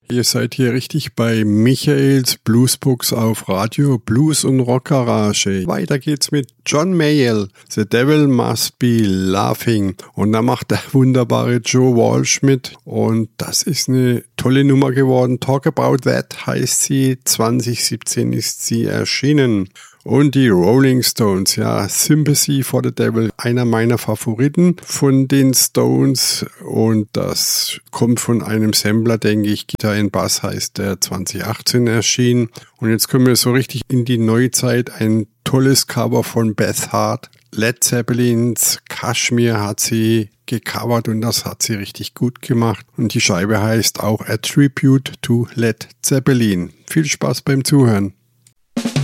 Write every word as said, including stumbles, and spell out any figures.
Ihr seid hier richtig bei Michaels Bluesbox auf Radio Blues und Rock Garage. Weiter geht's mit John Mayall, The Devil Must Be Laughing. Und da macht der wunderbare Joe Walsh mit. Und das ist eine tolle Nummer geworden. Talk About That heißt sie. zwanzig siebzehn ist sie erschienen. Und die Rolling Stones, ja, Sympathy for the Devil, einer meiner Favoriten von den Stones. Und das kommt von einem Sampler, denke ich, Guitar and Bass heißt der, zwanzig achtzehn erschienen. Und jetzt kommen wir so richtig in die Neuzeit, ein tolles Cover von Beth Hart. Led Zeppelins Kashmir hat sie gecovert und das hat sie richtig gut gemacht. Und die Scheibe heißt auch A Tribute to Led Zeppelin. Viel Spaß beim Zuhören.